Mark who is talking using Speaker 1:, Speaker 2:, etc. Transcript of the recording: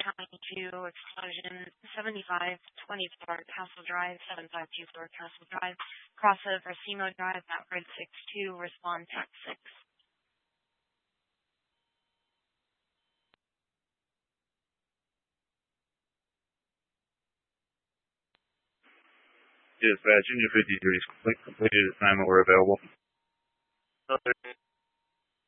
Speaker 1: County 2, explosion 7524 Castle Drive, 7524 Castle Drive, crossover Semo Drive, Mount Grid 6-2, respond Tech 6.
Speaker 2: Dispatch, Engine 53 is completed assignment where available.